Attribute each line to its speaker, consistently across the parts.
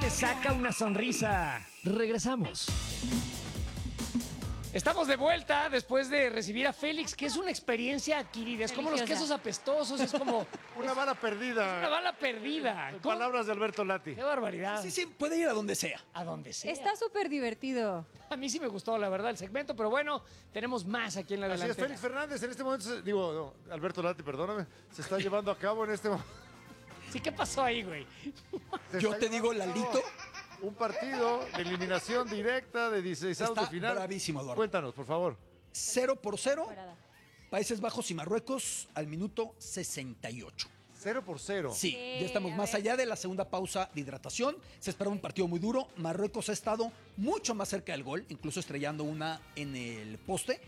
Speaker 1: te saca una sonrisa. Regresamos. Estamos de vuelta después de recibir a Félix, que es una experiencia adquirida. Es como los quesos apestosos, es como...
Speaker 2: Una bala perdida.
Speaker 1: Una bala perdida.
Speaker 2: En palabras de Alberto Lati.
Speaker 1: ¡Qué barbaridad!
Speaker 3: Sí, puede ir a donde sea.
Speaker 1: A donde sea.
Speaker 4: Está súper divertido.
Speaker 1: A mí sí me gustó, la verdad, el segmento, pero bueno, tenemos más aquí en la
Speaker 2: Así es,
Speaker 1: delantera.
Speaker 2: Félix Fernández en este momento, Alberto Lati, perdóname, se está llevando a cabo en este momento.
Speaker 1: Sí, ¿qué pasó ahí, güey?
Speaker 3: Yo te digo, Lalito.
Speaker 2: Un partido de eliminación directa de 16avos de
Speaker 3: Está
Speaker 2: final.
Speaker 3: bravísimo, Eduardo.
Speaker 2: Cuéntanos, por favor.
Speaker 3: 0-0. Países Bajos y Marruecos al minuto 68.
Speaker 2: 0-0.
Speaker 3: Sí, ya estamos
Speaker 4: a
Speaker 3: más
Speaker 4: ver.
Speaker 3: allá de la segunda pausa de hidratación. Se espera un partido muy duro. Marruecos ha estado mucho más cerca del gol, incluso estrellando una en el poste.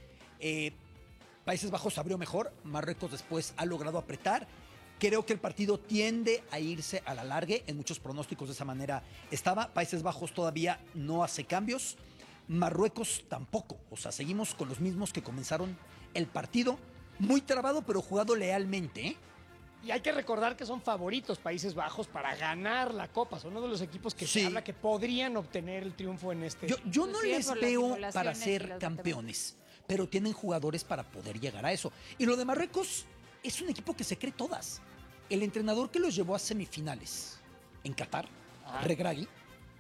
Speaker 3: Países Bajos abrió mejor. Marruecos después ha logrado apretar. Creo que el partido tiende a irse a la larga. En muchos pronósticos de esa manera estaba. Países Bajos todavía no hace cambios. Marruecos tampoco. O sea, seguimos con los mismos que comenzaron el partido. Muy trabado, pero jugado lealmente, ¿eh?
Speaker 1: Y hay que recordar que son favoritos Países Bajos para ganar la Copa. Son uno de los equipos que
Speaker 3: Sí.
Speaker 1: se habla que podrían obtener el triunfo en este.
Speaker 3: Yo no
Speaker 4: Pues sí,
Speaker 3: les
Speaker 4: por las
Speaker 3: veo
Speaker 4: simulaciones
Speaker 3: para
Speaker 4: y
Speaker 3: ser
Speaker 4: los
Speaker 3: campeones, pero tienen jugadores para poder llegar a eso. Y lo de Marruecos es un equipo que se cree todas. El entrenador que los llevó a semifinales en Qatar, Regragui,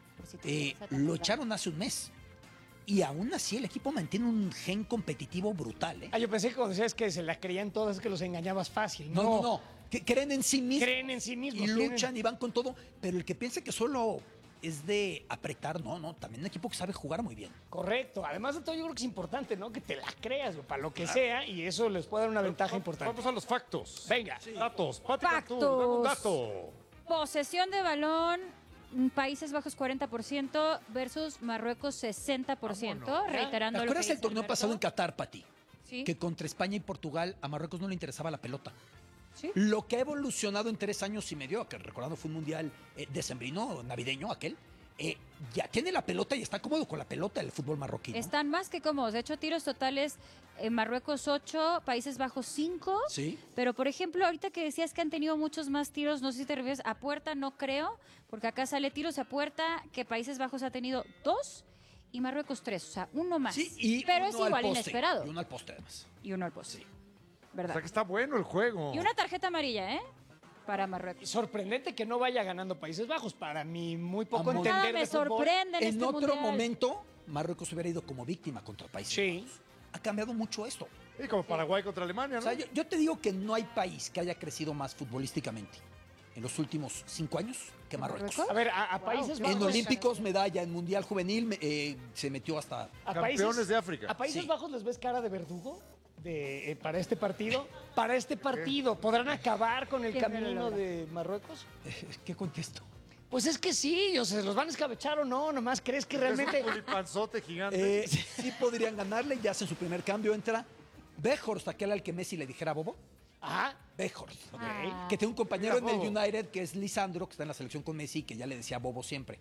Speaker 3: lo echaron hace un mes. Y aún así el equipo mantiene un gen competitivo brutal, ¿eh?
Speaker 1: Ah, yo pensé que cuando decías que se la creían todas es que los engañabas fácil.
Speaker 3: No. Que creen en sí mismos.
Speaker 1: Creen en sí mismos.
Speaker 3: Y
Speaker 1: tienen-
Speaker 3: luchan y van con todo. Pero el que piensa que solo es de apretar, no. También un equipo que sabe jugar muy bien.
Speaker 1: Correcto. Además de todo, yo creo que es importante, ¿no? Que te la creas, güey, para lo que sea, y eso les puede dar una ventaja importante.
Speaker 2: Vamos a los factos.
Speaker 1: Venga.
Speaker 2: Datos. Pati Cantú,
Speaker 4: Factos.
Speaker 2: dame un dato.
Speaker 4: Posesión de balón, Países Bajos 40% versus Marruecos 60%. Reiterando
Speaker 3: ¿Te
Speaker 4: lo que
Speaker 3: acuerdas el
Speaker 4: dice
Speaker 3: torneo
Speaker 4: Alberto?
Speaker 3: pasado en Qatar, Pati?
Speaker 4: Sí.
Speaker 3: Que contra España y Portugal a Marruecos no le interesaba la pelota.
Speaker 4: Sí.
Speaker 3: Lo que ha evolucionado en 3 años y medio, que recordando fue un mundial decembrino, navideño aquel, ya tiene la pelota y está cómodo con la pelota el fútbol marroquí, ¿no?
Speaker 4: Están más que cómodos. De hecho, tiros totales Marruecos 8, Países Bajos 5.
Speaker 3: Sí.
Speaker 4: Pero, por ejemplo, ahorita que decías que han tenido muchos más tiros, no sé si te refieres a puerta, no creo, porque acá sale tiros a puerta, que Países Bajos ha tenido 2 y Marruecos 3, o sea, uno más.
Speaker 3: Sí,
Speaker 4: pero
Speaker 3: uno
Speaker 4: es
Speaker 3: al
Speaker 4: igual
Speaker 3: poste,
Speaker 4: inesperado.
Speaker 3: Y uno al poste, además.
Speaker 4: Y uno al poste.
Speaker 2: O
Speaker 4: ¿Verdad?
Speaker 2: sea que está bueno el juego.
Speaker 4: Y una tarjeta amarilla, ¿eh? Para Marruecos.
Speaker 1: Sorprendente que no vaya ganando Países Bajos. Para mí, muy poco
Speaker 3: Amor.
Speaker 1: entender
Speaker 4: Nada me
Speaker 1: de fútbol.
Speaker 4: sorprende en
Speaker 3: En
Speaker 4: este
Speaker 3: otro
Speaker 4: mundial.
Speaker 3: momento, Marruecos hubiera ido como víctima contra Países
Speaker 1: Sí.
Speaker 3: Bajos. Ha cambiado mucho esto.
Speaker 2: Y como Paraguay contra Alemania,
Speaker 3: O
Speaker 2: ¿no?
Speaker 3: sea, yo te digo que no hay país que haya crecido más futbolísticamente en los últimos 5 años que Marruecos.
Speaker 4: ¿Marruecos?
Speaker 1: A ver, a Países Bajos.
Speaker 3: En Olímpicos, medalla, en Mundial Juvenil, se metió hasta...
Speaker 1: a
Speaker 2: Campeones de África.
Speaker 1: ¿A Países
Speaker 3: Sí.
Speaker 1: Bajos les ves cara de verdugo? Para este partido. Para este partido. ¿Podrán acabar con el
Speaker 4: Siempre lo
Speaker 1: camino
Speaker 4: logran.
Speaker 1: de Marruecos?
Speaker 3: ¿Qué contesto?
Speaker 1: Pues es que sí, o sea, ¿los van a escabechar o no? Nomás crees que realmente.
Speaker 2: Es un tulipanzote gigante.
Speaker 3: Sí podrían ganarle, ya hacen su primer cambio, entra Weghorst, aquel al que Messi le dijera bobo.
Speaker 1: Ah,
Speaker 3: Weghorst.
Speaker 4: Ah.
Speaker 3: Que tiene un compañero
Speaker 2: Mira,
Speaker 3: en el
Speaker 2: Bobo.
Speaker 3: United que es Lisandro, que está en la selección con Messi, que ya le decía bobo siempre.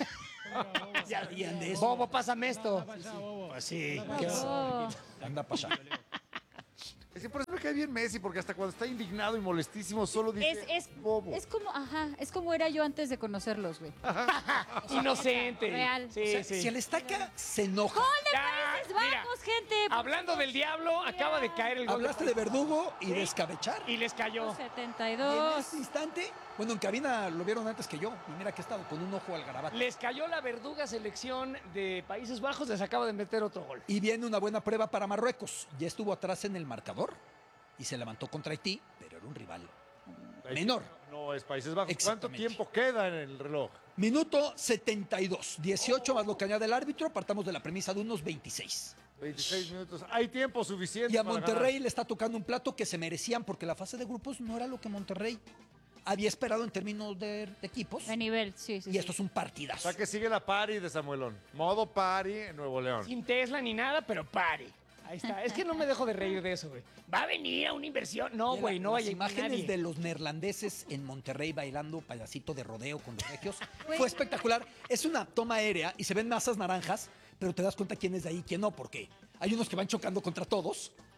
Speaker 3: Ya rían de eso.
Speaker 1: Bobo, pásame esto. Pues sí. qué-
Speaker 4: Oh.
Speaker 3: Anda para allá.
Speaker 2: Es que por eso me cae bien Messi, porque hasta cuando está indignado y molestísimo solo dice bobo.
Speaker 4: Es como, es como era yo antes de conocerlos, güey.
Speaker 1: Inocente.
Speaker 4: Real.
Speaker 1: Sí,
Speaker 3: O sea,
Speaker 1: sí.
Speaker 3: si el estaca se enoja.
Speaker 1: Ya,
Speaker 4: Países
Speaker 1: mira,
Speaker 4: Bajos, gente.
Speaker 1: hablando del diablo, acaba de caer el gol.
Speaker 3: Hablaste de verdugo y de escabechar.
Speaker 1: Y les cayó.
Speaker 3: Y en
Speaker 4: 72.
Speaker 3: ese instante, bueno, en cabina lo vieron antes que yo. Y mira que he estado con un ojo al garabato.
Speaker 1: Les cayó la verduga selección de Países Bajos, les acaba de meter otro gol.
Speaker 3: Y viene una buena prueba para Marruecos. Ya estuvo atrás en el marcador y se levantó contra Haití, pero era un rival menor.
Speaker 2: No es Países Bajos. ¿Cuánto
Speaker 3: Exactamente.
Speaker 2: tiempo queda en el reloj?
Speaker 3: Minuto 72, 18 más lo que añade el árbitro, partamos de la premisa de unos 26.
Speaker 2: 26 minutos. Hay tiempo suficiente
Speaker 3: Y a
Speaker 2: para
Speaker 3: Monterrey
Speaker 2: ganar.
Speaker 3: le está tocando un plato que se merecían porque la fase de grupos no era lo que Monterrey había esperado en términos de equipos.
Speaker 4: De nivel, sí.
Speaker 3: Y esto es un
Speaker 2: O
Speaker 3: partidazo.
Speaker 2: sea que sigue la pari de Samuelón. Modo pari en Nuevo León.
Speaker 1: Sin Tesla ni nada, pero pare. Ahí está. Es que no me dejo de reír de eso, güey. Va a venir a una inversión. No,
Speaker 3: Y
Speaker 1: güey, no
Speaker 3: las
Speaker 1: vaya
Speaker 3: imágenes
Speaker 1: nadie.
Speaker 3: de los neerlandeses en Monterrey bailando payasito de rodeo con los regios fue espectacular. Es una toma aérea y se ven masas naranjas, pero te das cuenta quién es de ahí y quién no, porque hay unos que van chocando contra todos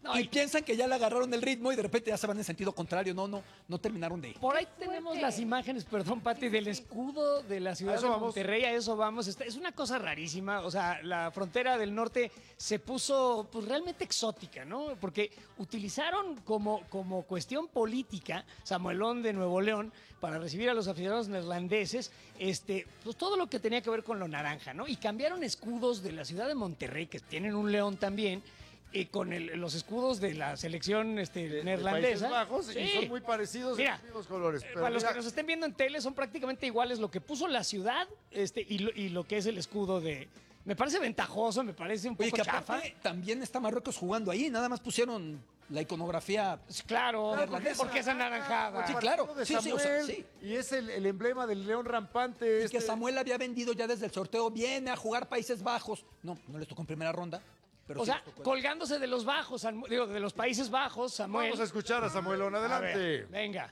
Speaker 1: No,
Speaker 3: y piensan que ya le agarraron el ritmo y de repente ya se van en sentido contrario. No terminaron de ir.
Speaker 1: Por ahí tenemos las imágenes, perdón, Pati, del escudo de la ciudad de Monterrey. A eso vamos. Es una cosa rarísima. O sea, la frontera del norte se puso pues, realmente exótica, ¿no? Porque utilizaron como cuestión política Samuelón de Nuevo León para recibir a los aficionados neerlandeses, pues todo lo que tenía que ver con lo naranja, ¿no? Y cambiaron escudos de la ciudad de Monterrey, que tienen un león también, con los escudos de la selección neerlandesa.
Speaker 2: Países Bajos,
Speaker 1: Sí.
Speaker 2: y son muy parecidos en los mismos colores. Pero
Speaker 1: para los
Speaker 2: mira,
Speaker 1: que nos estén viendo en tele, son prácticamente iguales lo que puso la ciudad y lo que es el escudo de... Me parece ventajoso, me parece un
Speaker 3: Oye,
Speaker 1: poco
Speaker 3: que
Speaker 1: chafa.
Speaker 3: aparte también está Marruecos jugando ahí. Nada más pusieron la iconografía.
Speaker 1: Claro,
Speaker 3: neerlandesa.
Speaker 1: porque es anaranjada.
Speaker 3: Sí,
Speaker 2: el
Speaker 3: claro.
Speaker 2: partido de
Speaker 3: Sí, o sea,
Speaker 2: Samuel,
Speaker 3: sí.
Speaker 2: y es el emblema del león rampante.
Speaker 3: Y que Samuel había vendido ya desde el sorteo. Viene a jugar Países Bajos. No les tocó en primera ronda. Pero
Speaker 1: O
Speaker 3: sí
Speaker 1: sea,
Speaker 3: les tocó.
Speaker 1: colgándose de los bajos, de los Países Bajos, Samuel.
Speaker 2: Vamos a escuchar a Samuelón,
Speaker 1: A ver,
Speaker 2: adelante.
Speaker 1: venga.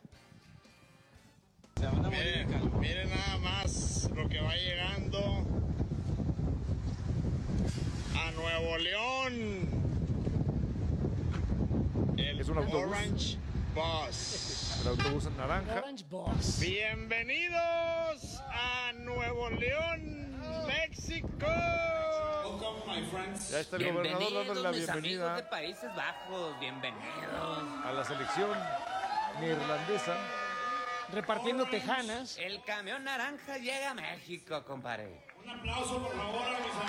Speaker 5: Miren nada más lo que va llegando a Nuevo León. El
Speaker 2: Es un autobús.
Speaker 5: Orange Bus.
Speaker 2: El autobús en naranja.
Speaker 1: Orange Boss.
Speaker 5: Bienvenidos a Nuevo León, México.
Speaker 2: Ya está el gobernador dándole la
Speaker 6: mis amigos de
Speaker 2: bienvenida
Speaker 6: Países Bajos, bienvenidos.
Speaker 2: a la selección neerlandesa.
Speaker 1: Repartiendo tejanas.
Speaker 6: El camión naranja llega a México, compadre.
Speaker 5: Un aplauso por favor a mis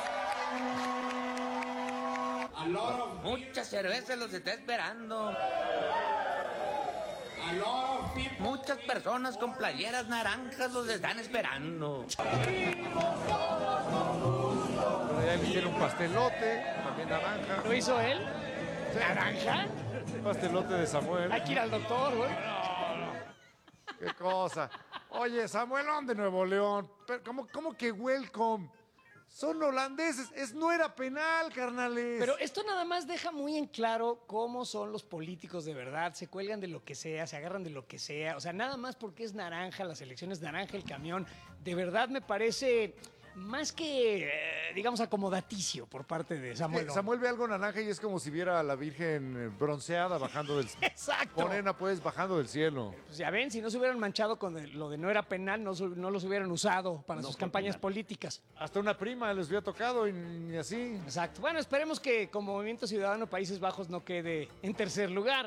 Speaker 5: amigos.
Speaker 6: Mucha cerveza los está esperando. Muchas personas con playeras naranjas los están esperando.
Speaker 2: Pero ya le hicieron un pastelote, también naranja.
Speaker 1: ¿Lo hizo él? ¿Naranja?
Speaker 2: Un pastelote de Samuel.
Speaker 1: Hay que ir al doctor, güey.
Speaker 2: Qué cosa. Oye, Samuelón de Nuevo León. Pero, ¿cómo que welcome? Son holandeses. No era penal, carnales.
Speaker 1: Pero esto nada más deja muy en claro cómo son los políticos de verdad. Se cuelgan de lo que sea, se agarran de lo que sea. O sea, nada más porque es naranja, la selección es naranja, el camión. De verdad me parece más que, digamos, acomodaticio por parte de Samuel.
Speaker 2: Samuel ve algo naranja y es como si viera a la Virgen bronceada bajando del cielo.
Speaker 1: Exacto.
Speaker 2: Morena, pues, bajando del cielo.
Speaker 1: Pues ya ven, si no se hubieran manchado con lo de no era penal, no los hubieran usado para sus campañas políticas.
Speaker 2: Hasta una prima les hubiera tocado y ni así.
Speaker 1: Exacto. Bueno, esperemos que como Movimiento Ciudadano Países Bajos no quede en tercer lugar.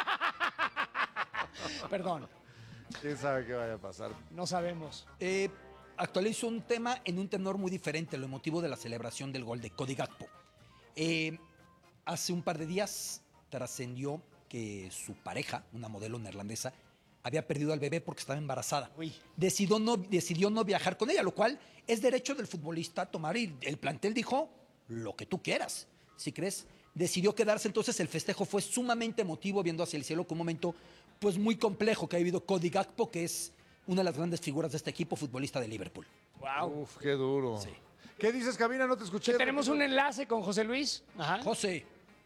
Speaker 1: Perdón,
Speaker 2: ¿Quién sabe qué vaya a pasar?
Speaker 1: no sabemos.
Speaker 3: Actualizo un tema en un tenor muy diferente, lo emotivo de la celebración del gol de Cody Gakpo. Hace un par de días trascendió que su pareja, una modelo neerlandesa, había perdido al bebé porque estaba embarazada.
Speaker 1: Uy.
Speaker 3: Decidió no viajar con ella, lo cual es derecho del futbolista tomar, y el plantel dijo lo que tú quieras, si crees. Decidió quedarse, entonces el festejo fue sumamente emotivo, viendo hacia el cielo con un momento pues muy complejo que ha vivido Cody Gakpo, que es una de las grandes figuras de este equipo, futbolista de Liverpool.
Speaker 1: Wow.
Speaker 2: Uf, qué duro.
Speaker 3: Sí.
Speaker 2: ¿Qué dices, Cabina? No te escuché.
Speaker 1: Tenemos un enlace con José Luis. Ajá.
Speaker 3: José,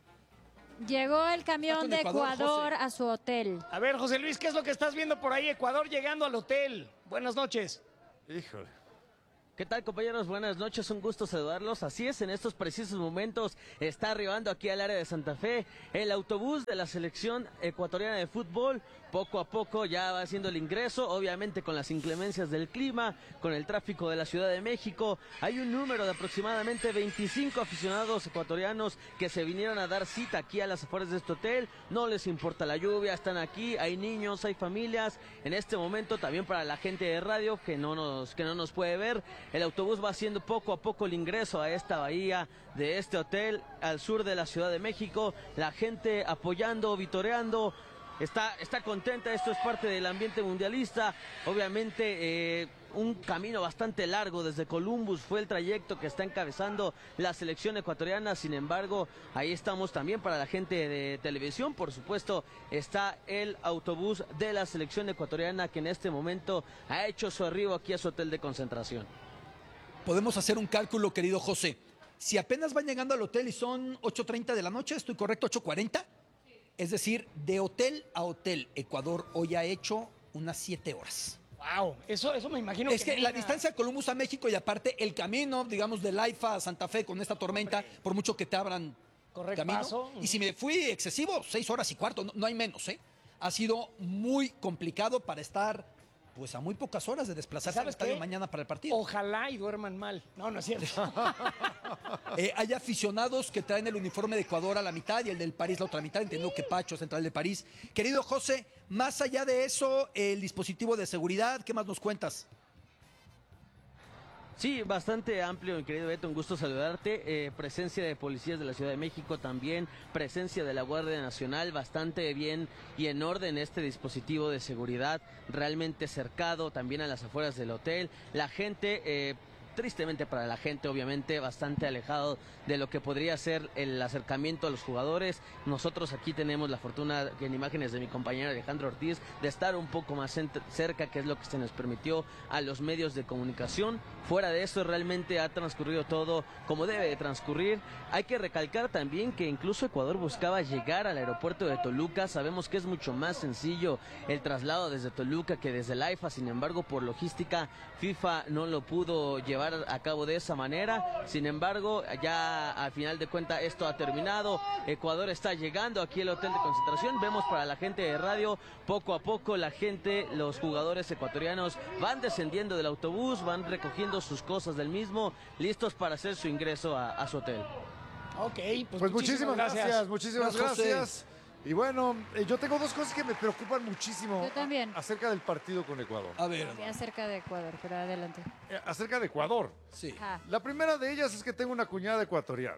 Speaker 4: Llegó el camión
Speaker 3: Está
Speaker 4: de
Speaker 3: con Ecuador,
Speaker 4: Ecuador
Speaker 3: José.
Speaker 4: a su hotel.
Speaker 1: A ver, José Luis, ¿qué es lo que estás viendo por ahí? Ecuador llegando al hotel. Buenas noches.
Speaker 2: Híjole.
Speaker 7: ¿Qué tal, compañeros? Buenas noches, un gusto saludarlos. Así es, en estos precisos momentos está arribando aquí al área de Santa Fe el autobús de la selección ecuatoriana de fútbol. Poco a poco ya va haciendo el ingreso, obviamente con las inclemencias del clima, con el tráfico de la Ciudad de México. Hay un número de aproximadamente 25 aficionados ecuatorianos que se vinieron a dar cita aquí a las afueras de este hotel. No les importa la lluvia, están aquí, hay niños, hay familias. En este momento también para la gente de radio que no nos puede ver, el autobús va haciendo poco a poco el ingreso a esta bahía de este hotel al sur de la Ciudad de México. La gente apoyando, vitoreando. Está contenta, esto es parte del ambiente mundialista. Obviamente un camino bastante largo desde Columbus fue el trayecto que está encabezando la selección ecuatoriana. Sin embargo, ahí estamos también para la gente de televisión. Por supuesto, está el autobús de la selección ecuatoriana que en este momento ha hecho su arribo aquí a su hotel de concentración.
Speaker 3: podemos hacer un cálculo, querido José. Si apenas van llegando al hotel y son 8:30 de la noche, ¿estoy correcto? ¿8:40? Es decir, de hotel a hotel, Ecuador hoy ha hecho unas 7 horas.
Speaker 1: Wow, eso me imagino
Speaker 3: Es que la
Speaker 1: mira,
Speaker 3: distancia de Columbus a México y aparte el camino, digamos, del AIFA a Santa Fe con esta tormenta, por mucho que te abran
Speaker 1: Correcto.
Speaker 3: camino.
Speaker 1: Paso.
Speaker 3: Y si me fui excesivo, 6 horas y cuarto, no hay menos, ¿eh? Ha sido muy complicado para estar, pues a muy pocas horas de desplazarse al
Speaker 1: ¿Sabes
Speaker 3: estadio
Speaker 1: qué?
Speaker 3: mañana para el partido.
Speaker 1: Ojalá y duerman mal. No es cierto.
Speaker 3: Hay aficionados que traen el uniforme de Ecuador a la mitad y el del París la otra mitad. Entiendo que Pacho, central de París. Querido José, más allá de eso, el dispositivo de seguridad, ¿qué más nos cuentas?
Speaker 7: Sí, bastante amplio, mi querido Beto, un gusto saludarte. Presencia de policías de la Ciudad de México también, presencia de la Guardia Nacional, bastante bien y en orden este dispositivo de seguridad, realmente cercado también a las afueras del hotel. La gente, tristemente para la gente, obviamente, bastante alejado de lo que podría ser el acercamiento a los jugadores. Nosotros aquí tenemos la fortuna, en imágenes de mi compañero Alejandro Ortiz, de estar un poco más cerca, que es lo que se nos permitió a los medios de comunicación. Fuera de eso, realmente ha transcurrido todo como debe de transcurrir. Hay que recalcar también que incluso Ecuador buscaba llegar al aeropuerto de Toluca. Sabemos que es mucho más sencillo el traslado desde Toluca que desde el AIFA. Sin embargo, por logística, FIFA no lo pudo llevar a cabo de esa manera. Sin embargo, ya al final de cuentas esto ha terminado. Ecuador está llegando aquí al hotel de concentración. Vemos para la gente de radio, poco a poco la gente, los jugadores ecuatorianos van descendiendo del autobús, van recogiendo sus cosas del mismo, listos para hacer su ingreso a su hotel.
Speaker 1: Ok,
Speaker 2: Pues muchísimas gracias, muchísimas
Speaker 3: Gracias,
Speaker 2: gracias. Y bueno, yo tengo dos cosas que me preocupan muchísimo
Speaker 4: Yo también.
Speaker 2: acerca del partido con Ecuador.
Speaker 3: A ver,
Speaker 4: Ya cerca de Ecuador, pero adelante.
Speaker 2: Acerca de Ecuador.
Speaker 3: sí.
Speaker 4: Ah.
Speaker 2: La primera de ellas es que tengo una cuñada ecuatoriana.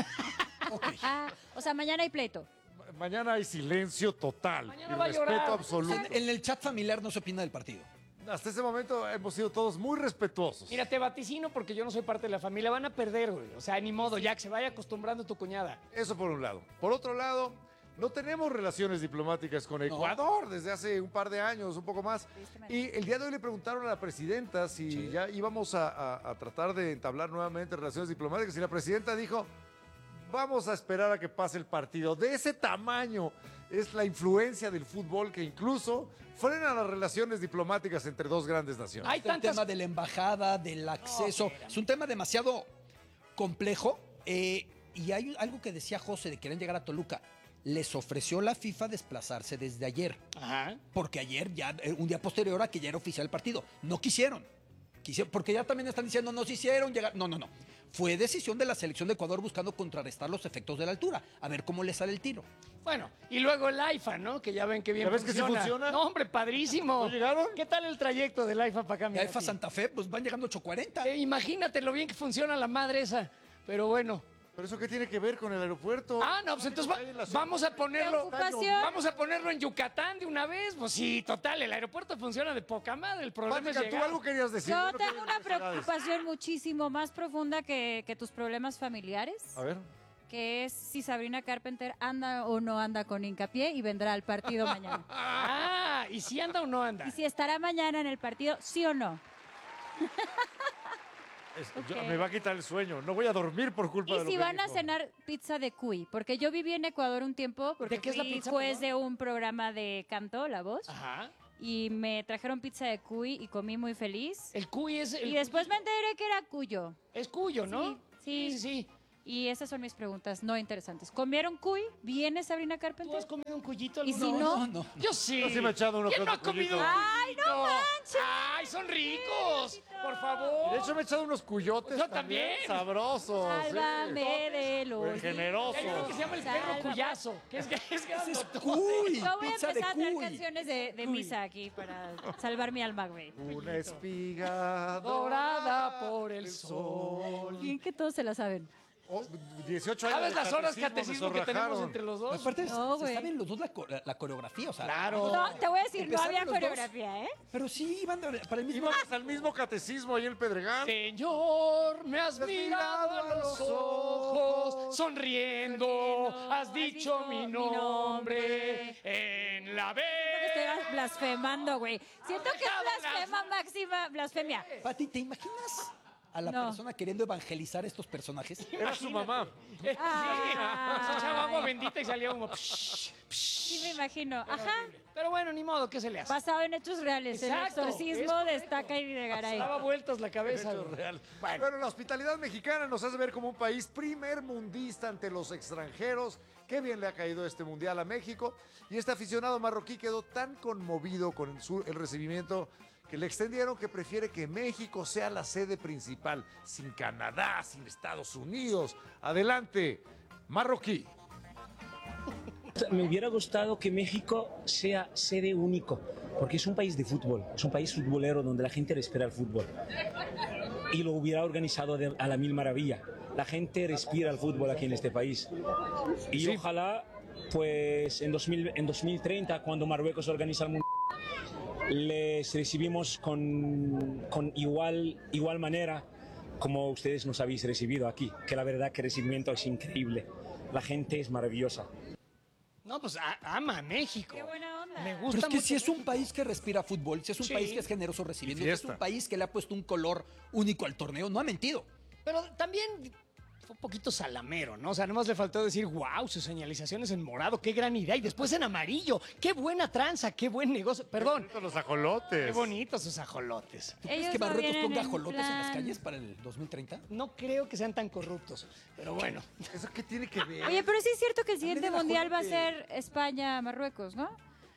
Speaker 3: Ok.
Speaker 4: O sea, mañana hay pleito.
Speaker 2: Mañana hay silencio total
Speaker 1: Mañana
Speaker 2: y
Speaker 1: va a
Speaker 2: respeto
Speaker 1: llorar.
Speaker 2: absoluto.
Speaker 3: En el chat familiar no se opina del partido.
Speaker 2: Hasta ese momento hemos sido todos muy respetuosos.
Speaker 1: Mira, te vaticino porque yo no soy parte de la familia. Van a perder, güey. O sea, ni modo, ya que se vaya acostumbrando tu cuñada.
Speaker 2: Eso por un lado. Por otro lado, no tenemos relaciones diplomáticas con Ecuador desde hace un par de años, un poco más. Y el día de hoy le preguntaron a la presidenta si ya íbamos a tratar de entablar nuevamente relaciones diplomáticas. Y la presidenta dijo, vamos a esperar a que pase el partido. De ese tamaño es la influencia del fútbol que incluso frena las relaciones diplomáticas entre dos grandes naciones.
Speaker 1: Hay
Speaker 3: El
Speaker 1: tantas...
Speaker 3: tema de la embajada, del acceso. Es un tema demasiado complejo. Y hay algo que decía José de querer llegar a Toluca. Les ofreció la FIFA desplazarse desde ayer.
Speaker 1: Ajá.
Speaker 3: Porque ayer, ya un día posterior a que ya era oficial el partido, no quisieron. Porque ya también están diciendo, no se hicieron llegar. No. Fue decisión de la selección de Ecuador buscando contrarrestar los efectos de la altura. A ver cómo le sale el tiro.
Speaker 1: Bueno, y luego el AIFA, ¿no? Que ya ven que bien
Speaker 2: ¿Ya ves que sí funciona?
Speaker 1: No, hombre, padrísimo.
Speaker 2: ¿No llegaron?
Speaker 1: ¿Qué tal el trayecto del AIFA para acá?
Speaker 3: Y
Speaker 1: mira,
Speaker 3: AIFA
Speaker 1: aquí?
Speaker 3: Santa Fe, pues van llegando 8:40.
Speaker 1: Imagínate lo bien que funciona la madre esa. Pero bueno.
Speaker 2: ¿Pero eso qué tiene que ver con el aeropuerto?
Speaker 1: Ah, no, pues entonces vamos a ponerlo.
Speaker 4: Preocupación.
Speaker 1: Vamos a ponerlo en Yucatán de una vez. Pues sí, total, el aeropuerto funciona de poca madre. El problema es
Speaker 2: Pática, tú
Speaker 1: llegar.
Speaker 2: algo querías decir.
Speaker 4: Yo
Speaker 2: no
Speaker 4: tengo
Speaker 2: quiero
Speaker 4: una
Speaker 2: necesidades.
Speaker 4: preocupación muchísimo más profunda que tus problemas familiares,
Speaker 2: A ver.
Speaker 4: que es si Sabrina Carpenter anda o no anda con Hincapié y vendrá al partido mañana.
Speaker 1: Ah, ¿y si anda o no anda?
Speaker 4: Y si estará mañana en el partido, sí o no. Ok.
Speaker 2: Me va a quitar el sueño. No voy a dormir por culpa de
Speaker 4: Y
Speaker 2: lo
Speaker 4: si
Speaker 2: que
Speaker 4: van a
Speaker 2: dijo.
Speaker 4: cenar pizza de cuy, porque yo viví en Ecuador un tiempo, porque
Speaker 1: ¿De qué es la
Speaker 4: fui
Speaker 1: pizza,
Speaker 4: juez
Speaker 1: perdón?
Speaker 4: de un programa de canto, La Voz,
Speaker 1: Ajá.
Speaker 4: y me trajeron pizza de cuy y comí muy feliz.
Speaker 1: El cuy es.
Speaker 4: Y después me enteré que era cuyo.
Speaker 1: Es cuyo, ¿no?
Speaker 4: Sí.
Speaker 1: sí.
Speaker 4: Y esas son mis preguntas no interesantes. ¿Comieron cuy? ¿Viene Sabrina
Speaker 1: ¿Tú
Speaker 4: Carpenter?
Speaker 1: has comido un cuyito
Speaker 4: ¿Y
Speaker 1: alguna
Speaker 4: si
Speaker 1: vez?
Speaker 4: no?
Speaker 3: No.
Speaker 1: Yo sí.
Speaker 2: Yo sí me he echado uno
Speaker 1: ¿Quién
Speaker 2: que
Speaker 1: no ha
Speaker 2: otro
Speaker 1: comido
Speaker 2: cuyito.
Speaker 1: un
Speaker 4: ¡Ay, no
Speaker 1: cuyito?
Speaker 4: manches!
Speaker 1: ¡Ay, son ricos! Por favor.
Speaker 2: De hecho, me he echado unos cuyotes
Speaker 1: Yo también.
Speaker 2: sabrosos.
Speaker 4: Sálvame de los...
Speaker 2: Muy generoso.
Speaker 1: Hay uno que se llama el perro
Speaker 4: Salva.
Speaker 1: cuyazo. Que es grandotote.
Speaker 3: Cuy,
Speaker 4: Yo voy a
Speaker 3: pizza de
Speaker 4: empezar a traer
Speaker 3: cuy.
Speaker 4: canciones de misa aquí para salvar mi alma, güey.
Speaker 2: Una espiga
Speaker 1: Dorada por el sol.
Speaker 4: Bien que todos se la saben.
Speaker 2: 18 años.
Speaker 1: ¿Sabes
Speaker 2: de
Speaker 1: las horas catecismo que tenemos
Speaker 2: rajaron.
Speaker 1: entre los dos?
Speaker 3: Aparte,
Speaker 4: No,
Speaker 3: se
Speaker 4: güey.
Speaker 3: saben los dos la coreografía, o sea.
Speaker 1: Claro.
Speaker 4: No, te voy a decir, no
Speaker 3: Empezaron
Speaker 4: había
Speaker 3: los dos.
Speaker 4: coreografía, ¿eh?
Speaker 3: Pero sí, iban para el mismo.
Speaker 2: Íbamos al mismo catecismo ahí en el Pedregal.
Speaker 1: Señor, me has mirado a los ojos, sonriendo, has dicho mi nombre en la
Speaker 4: Siento que
Speaker 1: vez.
Speaker 4: estoy blasfemando, güey. Siento que es blasfema máxima, blasfemia.
Speaker 3: Pati, ¿te imaginas a la
Speaker 4: No.
Speaker 3: persona queriendo evangelizar estos personajes?
Speaker 2: Era su mamá.
Speaker 1: Sí, se echaba agua bendita y salía humo.
Speaker 4: Sí, me imagino. Ajá.
Speaker 1: Pero bueno, ni modo, ¿qué se le hace?
Speaker 4: Basado en hechos reales.
Speaker 1: Exacto,
Speaker 4: El exorcismo
Speaker 1: es
Speaker 4: de Estaca y de Garay.
Speaker 1: Daba vueltas la cabeza.
Speaker 2: Hecho
Speaker 1: güey.
Speaker 2: real. Bueno, la hospitalidad mexicana nos hace ver como un país primer mundista ante los extranjeros. Qué bien le ha caído este mundial a México. Y este aficionado marroquí quedó tan conmovido con el recibimiento que le extendieron que prefiere que México sea la sede principal, sin Canadá, sin Estados Unidos. Adelante, marroquí.
Speaker 8: Me hubiera gustado que México sea sede único, porque es un país de fútbol, es un país futbolero donde la gente respira el fútbol. Y lo hubiera organizado a la mil maravilla. La gente respira el fútbol aquí en este país. Y ojalá, pues en 2030, cuando Marruecos organiza el Mundial, les recibimos con igual manera como ustedes nos habéis recibido aquí, que la verdad que el recibimiento es increíble. La gente es maravillosa.
Speaker 1: No, pues ama a México.
Speaker 4: Qué buena onda.
Speaker 1: Me
Speaker 3: Pero
Speaker 1: gusta
Speaker 3: es que
Speaker 1: mucho.
Speaker 3: si es un país que respira fútbol, si es un
Speaker 1: Sí.
Speaker 3: país que es generoso recibiendo,
Speaker 2: Y
Speaker 3: si es
Speaker 2: fiesta.
Speaker 3: un país que le ha puesto un color único al torneo, no ha mentido.
Speaker 1: Pero también fue un poquito salamero, ¿no? O sea, nomás le faltó decir, wow, sus señalizaciones en morado, qué gran idea. Y después en amarillo, qué buena tranza, qué buen negocio. Perdón,
Speaker 2: Los ajolotes.
Speaker 1: qué bonitos sus ajolotes.
Speaker 3: ¿Tú crees
Speaker 4: Ellos
Speaker 3: que
Speaker 4: no
Speaker 3: Marruecos
Speaker 4: vienen
Speaker 3: ponga
Speaker 4: en
Speaker 3: ajolotes en las
Speaker 4: plan.
Speaker 3: calles para el 2030?
Speaker 1: No creo que sean tan corruptos, pero bueno.
Speaker 2: ¿Eso qué tiene que ver?
Speaker 4: Oye, pero sí es cierto que el siguiente
Speaker 3: También el
Speaker 4: mundial va a
Speaker 3: ajolote.
Speaker 4: ser España-Marruecos, ¿no?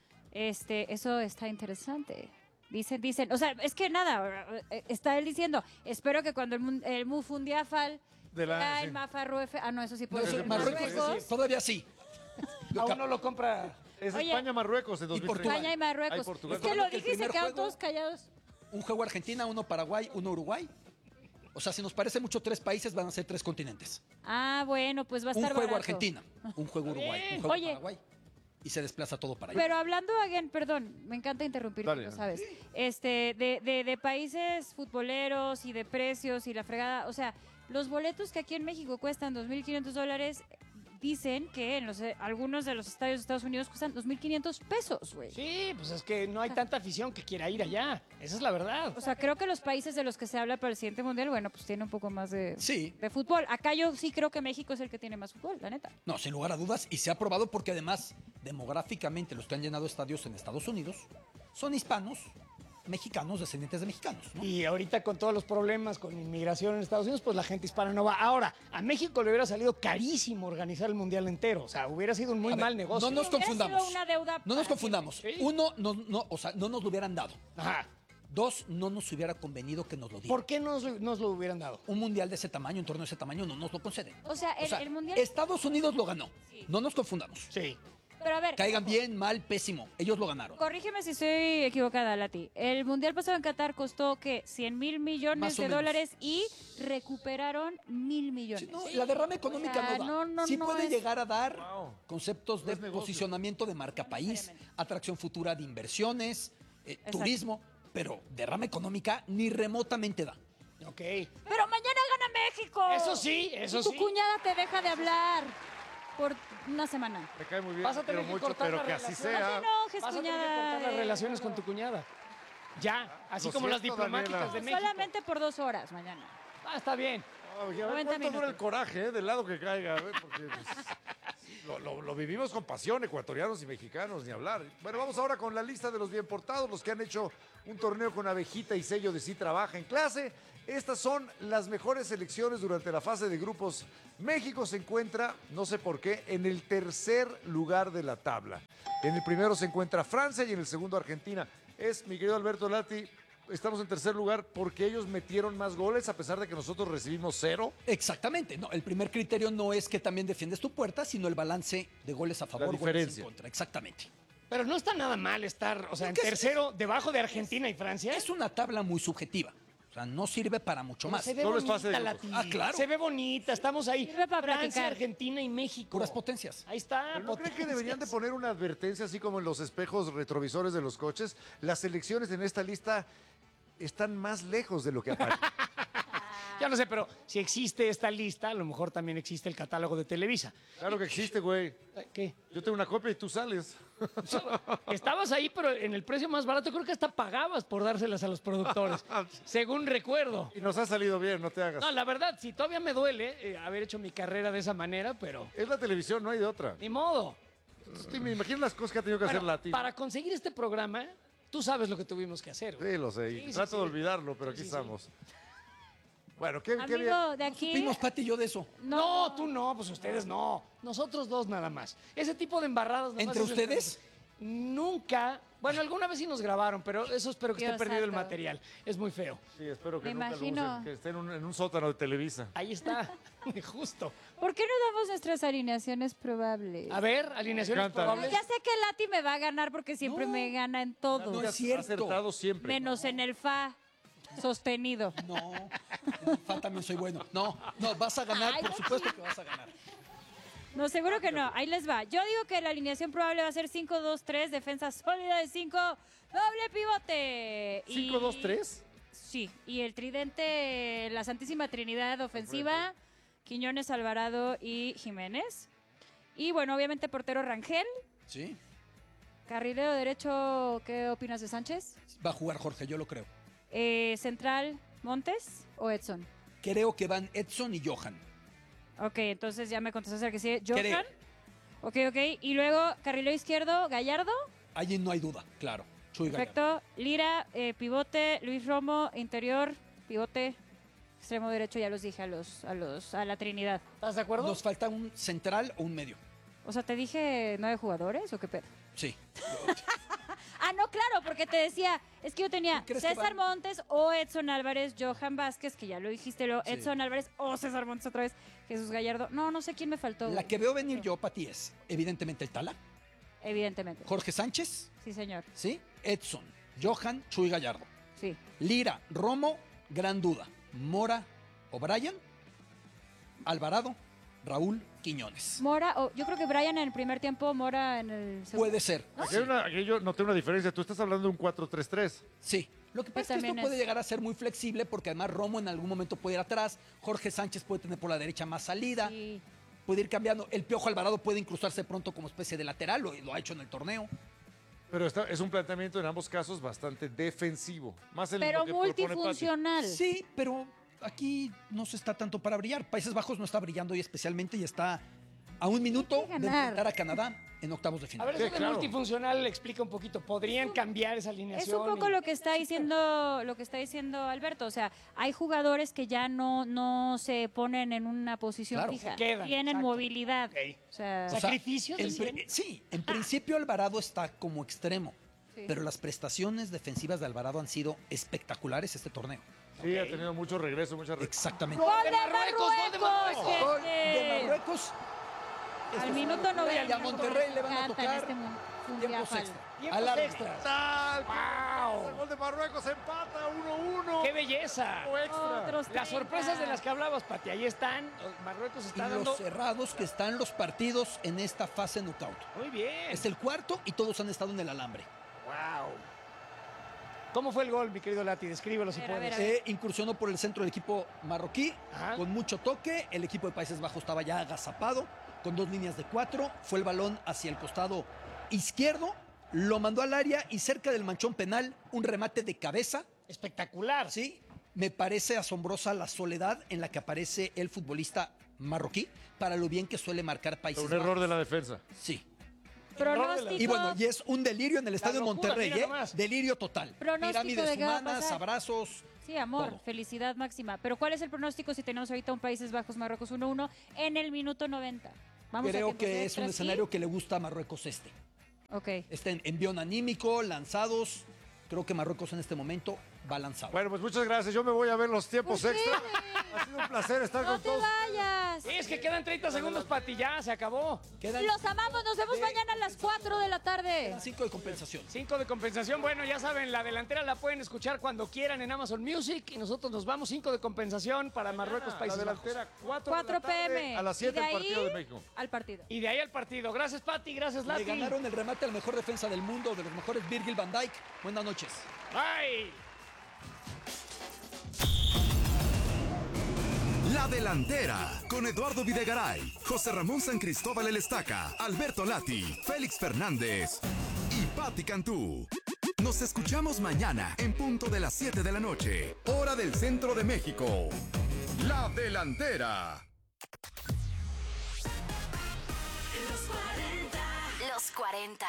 Speaker 4: Eso está interesante. Dicen, o sea, es que nada, está él diciendo, espero que cuando el Mufundiafal
Speaker 2: De la-
Speaker 4: sea
Speaker 2: sí.
Speaker 4: el Mafarruefe, no, eso sí
Speaker 3: No,
Speaker 4: puede
Speaker 3: eso,
Speaker 4: ser
Speaker 3: Marruecos, todavía sí.
Speaker 1: Aún no lo compra.
Speaker 2: Es
Speaker 4: Oye,
Speaker 2: España-Marruecos en 2030.
Speaker 3: Portugal.
Speaker 4: España y Marruecos.
Speaker 2: Ay, Portugal.
Speaker 4: Es que lo
Speaker 3: Recuerdo que el
Speaker 4: dije y se
Speaker 3: primer
Speaker 4: quedaron
Speaker 3: juego-
Speaker 4: todos callados.
Speaker 3: Un juego Argentina, uno Paraguay, uno Uruguay. O sea, si nos parece mucho 3 países, van a ser 3 continentes.
Speaker 4: Ah, bueno, pues va a
Speaker 3: Un
Speaker 4: estar
Speaker 3: juego
Speaker 4: barato.
Speaker 3: Argentina, un juego Uruguay, un juego
Speaker 4: Oye.
Speaker 3: Paraguay. Y se desplaza todo para allá.
Speaker 4: Pero hablando, again, perdón, me encanta interrumpir,
Speaker 2: Dale.
Speaker 4: lo sabes. De países futboleros y de precios y la fregada, o sea, los boletos que aquí en México cuestan $2,500, dicen que en algunos de los estadios de Estados Unidos cuestan $2,500, güey.
Speaker 1: Sí, pues es que no hay tanta afición que quiera ir allá. Esa es la verdad.
Speaker 4: O sea, creo que los países de los que se habla para el siguiente mundial, bueno, pues tiene un poco más de
Speaker 3: Sí.
Speaker 4: fútbol. Acá yo sí creo que México es el que tiene más fútbol, la neta.
Speaker 3: No, sin lugar a dudas. Y se ha probado porque además, demográficamente, los que han llenado estadios en Estados Unidos son hispanos, mexicanos, descendientes de mexicanos, ¿no?
Speaker 1: Y ahorita con todos los problemas con inmigración en Estados Unidos, pues la gente hispana no va. Ahora, a México le hubiera salido carísimo organizar el mundial entero. O sea, hubiera sido un muy
Speaker 3: A ver,
Speaker 1: mal negocio.
Speaker 3: No nos
Speaker 4: Hubiera sido
Speaker 3: confundamos.
Speaker 4: una deuda
Speaker 3: No nos
Speaker 4: para
Speaker 3: confundamos.
Speaker 1: siempre. Sí.
Speaker 3: Uno, o sea, no nos lo hubieran dado.
Speaker 1: Ajá.
Speaker 3: 2, no nos hubiera convenido que nos lo dieran.
Speaker 1: ¿Por qué no nos lo hubieran dado?
Speaker 3: Un mundial de ese tamaño, un torneo de ese tamaño, no nos lo conceden.
Speaker 4: O sea, el mundial...
Speaker 3: Estados Unidos lo ganó. No nos confundamos.
Speaker 1: Sí.
Speaker 4: Pero a ver,
Speaker 3: Caigan bien, mal, pésimo. Ellos lo ganaron.
Speaker 4: corrígeme si estoy equivocada, Lati. El mundial pasado en Qatar costó, ¿qué? $100,000 millones
Speaker 3: Más o
Speaker 4: de
Speaker 3: menos.
Speaker 4: dólares y recuperaron 1,000 millones.
Speaker 3: Sí, no, la derrama económica
Speaker 4: O sea,
Speaker 3: no da.
Speaker 4: no
Speaker 3: Sí
Speaker 4: no
Speaker 3: puede
Speaker 4: es-
Speaker 3: llegar a dar
Speaker 2: Wow.
Speaker 3: conceptos de
Speaker 2: es negocio.
Speaker 3: posicionamiento de marca país, atracción futura de inversiones, turismo, pero derrama económica ni remotamente da.
Speaker 1: Ok.
Speaker 4: Pero mañana gana México.
Speaker 1: Eso sí, eso
Speaker 4: Tu
Speaker 1: sí.
Speaker 4: cuñada te deja de hablar por una semana.
Speaker 2: Me cae muy bien,
Speaker 1: Vas a
Speaker 2: quiero
Speaker 1: tener que
Speaker 2: mucho,
Speaker 1: cortar
Speaker 2: pero
Speaker 1: la
Speaker 2: que así
Speaker 1: relación.
Speaker 4: No te
Speaker 2: sea.
Speaker 4: enojes,
Speaker 1: Vas a tener que
Speaker 4: cuñada.
Speaker 1: cortar las relaciones con tu cuñada. Ya, así
Speaker 2: Lo
Speaker 1: como las
Speaker 2: siento,
Speaker 1: diplomáticas
Speaker 2: Daniela.
Speaker 1: de México.
Speaker 4: Solamente por 2 horas mañana.
Speaker 1: Ah, está bien.
Speaker 2: Oye, a ver
Speaker 4: 90
Speaker 2: cuánto dura el
Speaker 4: minutos.
Speaker 2: coraje, del lado que caiga, a ver, porque pues, lo vivimos con pasión, ecuatorianos y mexicanos, ni hablar. Bueno, vamos ahora con la lista de los bien portados, los que han hecho un torneo con abejita y sello de sí trabaja en clase. Estas son las mejores selecciones durante la fase de grupos. México se encuentra, no sé por qué, en el tercer lugar de la tabla. En el primero se encuentra Francia y en el segundo Argentina. Mi querido Alberto Lati, estamos en tercer lugar porque ellos metieron más goles a pesar de que nosotros recibimos 0.
Speaker 3: Exactamente. No, el primer criterio no es que también defiendes tu puerta, sino el balance de goles a favor, goles
Speaker 2: diferencia.
Speaker 3: en contra. Exactamente.
Speaker 1: Pero no está nada mal estar, o sea, en
Speaker 3: Porque es-
Speaker 1: tercero, debajo de Argentina y Francia.
Speaker 3: Es una tabla muy subjetiva. O sea, no sirve para mucho más.
Speaker 1: Se ve
Speaker 2: Solo es
Speaker 1: bonita
Speaker 2: fase de
Speaker 1: la
Speaker 2: grupos.
Speaker 3: Ah, claro.
Speaker 1: Se ve bonita, estamos ahí.
Speaker 4: Sirve para
Speaker 1: Francia,
Speaker 4: platicar.
Speaker 1: Argentina y México.
Speaker 3: Puras potencias.
Speaker 1: Ahí está.
Speaker 2: ¿Pero no creen que
Speaker 1: potencias.
Speaker 2: deberían de poner una advertencia así como en los espejos retrovisores de los coches? Las selecciones en esta lista están más lejos de lo que aparece.
Speaker 1: Y América no sé, pero si existe esta lista, a lo mejor también existe el catálogo de Televisa.
Speaker 2: Claro que existe, güey.
Speaker 1: ¿Qué?
Speaker 2: Yo tengo una copia y tú sales.
Speaker 1: Estabas ahí, pero en el precio más barato, creo que hasta pagabas por dárselas a los productores, según recuerdo.
Speaker 2: Y nos ha salido bien, no te hagas.
Speaker 1: No, la verdad, sí, todavía me duele haber hecho mi carrera de esa manera, pero
Speaker 2: Es la televisión, no hay de otra.
Speaker 1: ni modo.
Speaker 2: Me imagino las cosas que ha tenido que hacer
Speaker 1: Bueno,
Speaker 2: Lati.
Speaker 1: para conseguir este programa, tú sabes lo que tuvimos que hacer. güey.
Speaker 2: Sí, lo sé. Y
Speaker 1: Sí, sí,
Speaker 2: trato de
Speaker 1: sí.
Speaker 2: olvidarlo, pero aquí
Speaker 1: Sí, sí,
Speaker 2: estamos. Bueno, ¿qué bien?
Speaker 4: Amigo, de aquí...
Speaker 3: Supimos, Pati y yo de eso.
Speaker 1: No, tú no, pues ustedes no. Nosotros dos nada más. Ese tipo de embarradas. nomás
Speaker 3: ¿Entre
Speaker 1: es
Speaker 3: ustedes?
Speaker 1: Nunca. Bueno, alguna vez sí nos grabaron, pero eso espero que esté
Speaker 4: Dios
Speaker 1: perdido el
Speaker 4: santo.
Speaker 1: material. Es muy feo.
Speaker 2: Sí, espero que
Speaker 4: Me
Speaker 2: nunca lo
Speaker 4: imagino.
Speaker 2: usen, que esté en un sótano de Televisa.
Speaker 1: Ahí está. Justo.
Speaker 4: ¿Por qué no damos nuestras alineaciones probables?
Speaker 1: A ver, alineaciones
Speaker 2: Cántale.
Speaker 1: probables.
Speaker 4: Ya sé que Lati me va a ganar porque siempre me gana en todo.
Speaker 3: No es
Speaker 2: Has
Speaker 3: cierto.
Speaker 2: acertado siempre.
Speaker 4: Menos en el fa sostenido.
Speaker 3: No, en el fa también soy bueno. No, vas a ganar,
Speaker 4: Ay,
Speaker 3: por
Speaker 4: no
Speaker 3: supuesto que vas a ganar.
Speaker 4: No, seguro que no. Ahí les va. Yo digo que la alineación probable va a ser 5-2-3, defensa sólida de 5, doble pivote. Y-
Speaker 2: 5-2-3.
Speaker 4: Sí, y el tridente, la Santísima Trinidad ofensiva, Quiñones, Alvarado y Jiménez. Y bueno, obviamente portero Rangel.
Speaker 3: Sí.
Speaker 4: Carrilero derecho, ¿qué opinas de Sánchez?
Speaker 3: Va a jugar Jorge, yo lo creo.
Speaker 4: Central, Montes o Edson.
Speaker 3: Creo que van Edson y Johan.
Speaker 4: Ok, entonces ya me contestaste que sí.
Speaker 3: Creo.
Speaker 4: Johan. Ok. Y luego carrilero izquierdo, Gallardo.
Speaker 3: Allí no hay duda, claro. Chuy Gallardo.
Speaker 4: Perfecto. Lira, pivote, Luis Romo, interior, pivote, extremo derecho, ya los dije a la Trinidad.
Speaker 1: ¿Estás de acuerdo?
Speaker 3: Nos falta un central o un medio.
Speaker 4: O sea, ¿te dije 9 jugadores o qué pedo?
Speaker 3: Sí.
Speaker 4: Ah, no, claro, porque te decía, es que yo tenía
Speaker 3: ¿Tú crees que
Speaker 4: César
Speaker 3: van?
Speaker 4: Montes o Edson Álvarez, Johan Vázquez, que ya lo dijiste,
Speaker 3: Sí.
Speaker 4: Edson Álvarez o César Montes otra vez, Jesús Gallardo. No sé quién me faltó.
Speaker 3: La
Speaker 4: güey.
Speaker 3: que veo venir yo, Pati, es evidentemente el Tala,
Speaker 4: Evidentemente.
Speaker 3: Jorge Sánchez,
Speaker 4: Sí, señor.
Speaker 3: ¿sí? Edson, Johan, Chuy Gallardo.
Speaker 4: Sí.
Speaker 3: Lira, Romo, gran duda. Mora, O'Brien, Alvarado, Raúl, Quiñones.
Speaker 4: Mora, yo creo que Brian en el primer tiempo, Mora en el segundo.
Speaker 3: Puede ser.
Speaker 2: Aquí yo noté una diferencia. Tú estás hablando de un 4-3-3.
Speaker 3: Sí. Lo que pasa es que
Speaker 4: también
Speaker 3: esto puede
Speaker 4: es-
Speaker 3: llegar a ser muy flexible porque además Romo en algún momento puede ir atrás, Jorge Sánchez puede tener por la derecha más salida,
Speaker 4: Sí.
Speaker 3: puede ir cambiando. El Piojo Alvarado puede incrustarse pronto como especie de lateral, lo ha hecho en el torneo.
Speaker 2: Pero es un planteamiento en ambos casos bastante defensivo. Más en
Speaker 4: Pero
Speaker 2: lo que propone Pati.
Speaker 4: multifuncional.
Speaker 3: Sí, pero aquí no se está tanto para brillar. Países Bajos no está brillando y especialmente y está a un minuto
Speaker 4: que
Speaker 3: de
Speaker 4: ganar.
Speaker 3: enfrentar a Canadá en octavos de
Speaker 1: A
Speaker 3: final.
Speaker 1: ver,
Speaker 2: Sí,
Speaker 1: eso de
Speaker 2: claro.
Speaker 1: multifuncional explica un poquito. ¿Podrían cambiar esa
Speaker 4: Es
Speaker 1: alineación?
Speaker 4: un poco lo que está diciendo Alberto. O sea, hay jugadores que ya no se ponen en una posición
Speaker 3: Claro.
Speaker 4: fija.
Speaker 1: Se quedan,
Speaker 4: Tienen
Speaker 1: exacto.
Speaker 4: movilidad.
Speaker 1: Ok.
Speaker 4: O sea,
Speaker 3: O sea,
Speaker 1: ¿Sacrificios,
Speaker 3: en
Speaker 1: decían?
Speaker 3: sí, en principio Alvarado está como extremo,
Speaker 4: Sí.
Speaker 3: pero las prestaciones defensivas de Alvarado han sido espectaculares este torneo.
Speaker 2: Sí, ha tenido mucho regreso, mucha
Speaker 3: Exactamente.
Speaker 4: ¡Gol
Speaker 1: de
Speaker 4: de
Speaker 1: Marruecos! ¡Gol de Marruecos!
Speaker 3: Gol de
Speaker 4: gente!
Speaker 3: Marruecos.
Speaker 4: Al minuto 90.
Speaker 3: Y a Monterrey le van a tocar
Speaker 4: este
Speaker 3: tiempos extra.
Speaker 1: Tiempos
Speaker 3: Alarma.
Speaker 1: extras.
Speaker 2: ¡Tal!
Speaker 1: ¡Wow!
Speaker 2: El gol de Marruecos empata 1-1.
Speaker 1: ¡Qué belleza!
Speaker 2: Tiempo extra.
Speaker 4: Otros
Speaker 1: Las
Speaker 4: 30.
Speaker 1: sorpresas de las que hablabas, Pati, ahí están. Marruecos
Speaker 3: Y
Speaker 1: está
Speaker 3: los
Speaker 1: dando...
Speaker 3: cerrados que están los partidos en esta fase knockout.
Speaker 1: Muy bien.
Speaker 3: Es el cuarto y todos han estado en el alambre.
Speaker 1: ¡Wow! ¿Cómo fue el gol, mi querido Lati? Descríbelo si
Speaker 4: A ver, a
Speaker 1: puedes.
Speaker 4: ver.
Speaker 3: Incursionó por el centro del equipo marroquí
Speaker 1: Ajá.
Speaker 3: con mucho toque. El equipo de Países Bajos estaba ya agazapado con 2 líneas de 4. Fue el balón hacia el costado izquierdo. Lo mandó al área y cerca del manchón penal un remate de cabeza.
Speaker 1: Espectacular.
Speaker 3: ¿Sí? Me parece asombrosa la soledad en la que aparece el futbolista marroquí para lo bien que suele marcar Países
Speaker 2: Un error
Speaker 3: Bajos.
Speaker 2: de la defensa.
Speaker 3: Sí.
Speaker 4: Pronóstico.
Speaker 3: Y bueno, y es un delirio en el estadio
Speaker 1: locura,
Speaker 3: Monterrey,
Speaker 1: mira
Speaker 3: ¿eh?
Speaker 1: nomás.
Speaker 3: Delirio total.
Speaker 4: Pronóstico
Speaker 3: Pirámides
Speaker 4: de qué va a
Speaker 3: humanas,
Speaker 4: pasar.
Speaker 3: abrazos.
Speaker 4: Sí, amor,
Speaker 3: Todo.
Speaker 4: felicidad máxima. Pero ¿cuál es el pronóstico si tenemos ahorita un Países Bajos Marruecos 1-1 en el minuto 90? Vamos a
Speaker 3: Creo
Speaker 4: tiempos
Speaker 3: que es un
Speaker 4: extras,
Speaker 3: escenario
Speaker 4: ¿sí?
Speaker 3: que le gusta a Marruecos este.
Speaker 4: Ok.
Speaker 3: Está en envión anímico, lanzados. Creo que Marruecos en este momento va lanzado.
Speaker 2: Bueno, pues muchas gracias. Yo me voy a ver los tiempos
Speaker 4: ¿Por qué,
Speaker 2: extra.
Speaker 4: güey?
Speaker 2: Ha sido un placer estar
Speaker 4: No
Speaker 2: con
Speaker 4: te
Speaker 2: todos.
Speaker 4: vayas.
Speaker 1: Es que quedan 30 segundos, Pati, ya, se acabó.
Speaker 3: Quedan
Speaker 4: Los amamos, nos vemos mañana a las 4 de la tarde.
Speaker 3: 5 de compensación.
Speaker 1: 5 de compensación. Bueno, ya saben, la delantera la pueden escuchar cuando quieran en Amazon Music. Y nosotros nos vamos 5 de compensación para Marruecos,
Speaker 2: La
Speaker 1: Países Bajos.
Speaker 2: delantera, 4
Speaker 4: 4 p.m.
Speaker 2: A las 7
Speaker 4: Y de
Speaker 2: el partido
Speaker 4: ahí
Speaker 2: de México.
Speaker 4: Al partido.
Speaker 1: Y de ahí al partido. Gracias, Pati. Gracias,
Speaker 3: Le
Speaker 1: Lati.
Speaker 3: ganaron el remate al mejor defensa del mundo, de los mejores Virgil van Dijk. Buenas noches.
Speaker 1: Bye.
Speaker 9: La Delantera, con Eduardo Videgaray, José Ramón San Cristóbal El Estaca, Alberto Lati, Félix Fernández y Patti Cantú. Nos escuchamos mañana en punto de las 7 de la noche, hora del centro de México. La Delantera.
Speaker 10: Los 40.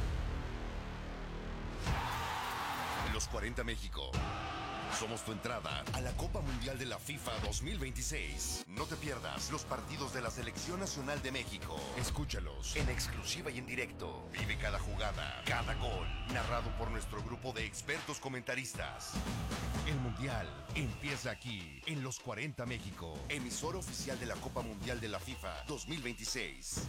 Speaker 11: Los 40 México. Somos tu entrada a la Copa Mundial de la FIFA 2026. No te pierdas los partidos de la Selección Nacional de México. Escúchalos en exclusiva y en directo. Vive cada jugada, cada gol, narrado por nuestro grupo de expertos comentaristas. El Mundial empieza aquí, en Los 40 México, emisora oficial de la Copa Mundial de la FIFA 2026.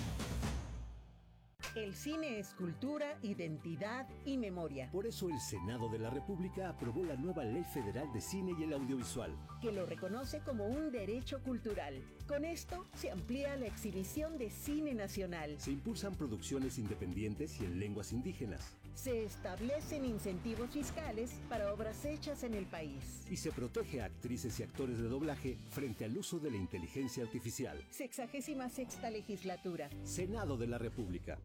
Speaker 12: El cine es cultura, identidad y memoria.
Speaker 13: Por eso el Senado de la República aprobó la nueva Ley Federal de Cine y el Audiovisual,
Speaker 12: que lo reconoce como un derecho cultural. Con esto se amplía la exhibición de cine nacional.
Speaker 13: Se impulsan producciones independientes y en lenguas indígenas.
Speaker 12: Se establecen incentivos fiscales para obras hechas en el país.
Speaker 13: Y se protege a actrices y actores de doblaje frente al uso de la inteligencia artificial.
Speaker 12: 66ª legislatura.
Speaker 13: Senado de la República.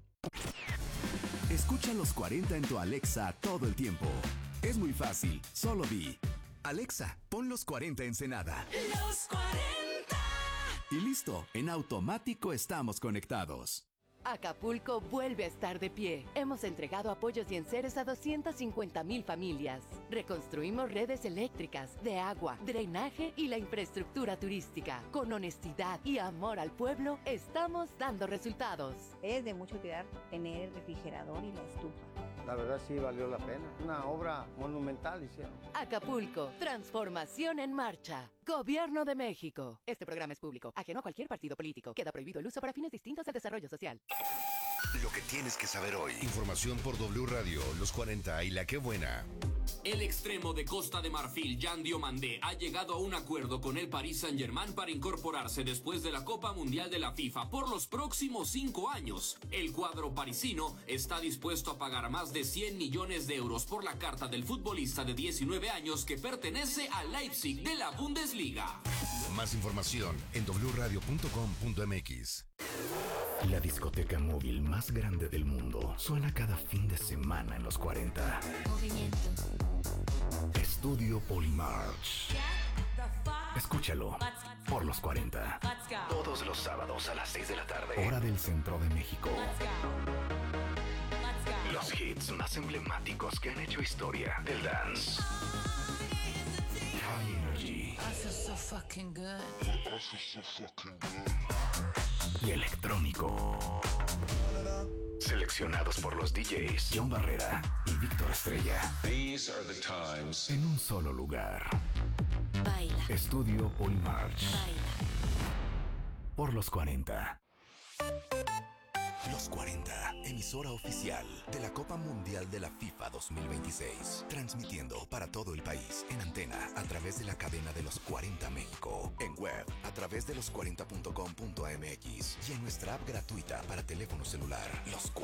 Speaker 9: Escucha Los 40 en tu Alexa todo el tiempo. Es muy fácil, solo di: Alexa, pon Los 40 en Senada.
Speaker 10: Los 40.
Speaker 9: Y listo, en automático estamos conectados.
Speaker 14: Acapulco vuelve a estar de pie. Hemos entregado apoyos y enseres a 250,000 familias. Reconstruimos redes eléctricas, de agua, drenaje y la infraestructura turística. Con honestidad y amor al pueblo, estamos dando resultados.
Speaker 15: Es de mucho cuidar tener el refrigerador y la estufa.
Speaker 16: La verdad sí valió la pena. Una obra monumental hicieron.
Speaker 14: Acapulco, transformación en marcha. Gobierno de México. Este programa es público, ajeno a cualquier partido político. Queda prohibido el uso para fines distintos al desarrollo social.
Speaker 11: Lo que tienes que saber hoy. Información por W Radio, Los 40 y La Qué Buena.
Speaker 17: El extremo de Costa de Marfil, Jan Diomandé, ha llegado a un acuerdo con el Paris Saint-Germain para incorporarse después de la Copa Mundial de la FIFA por los próximos 5 años. El cuadro parisino está dispuesto a pagar más de 100 millones de euros por la carta del futbolista de 19 años que pertenece al Leipzig de la Bundesliga.
Speaker 11: Más información en wradio.com.mx.
Speaker 9: La discoteca móvil más grande del mundo suena cada fin de semana en Los 40.
Speaker 10: Movimiento.
Speaker 9: Estudio Polymarch. Escúchalo por Los 40. Todos los sábados a las 6 de la tarde. Hora del centro de México. Los hits más emblemáticos que han hecho historia del dance. High Energy.
Speaker 10: I feel so fucking good.
Speaker 9: Y electrónico. Seleccionados por los DJs John Barrera y Víctor Estrella.
Speaker 18: These are the times.
Speaker 9: En un solo lugar.
Speaker 10: Baila.
Speaker 9: Estudio Polymarch.
Speaker 10: Baila.
Speaker 9: Por Los 40.
Speaker 11: Los 40, emisora oficial de la Copa Mundial de la FIFA 2026. Transmitiendo para todo el país en antena a través de la cadena de Los 40 México. En web a través de los40.com.mx y en nuestra app gratuita para teléfono celular. Los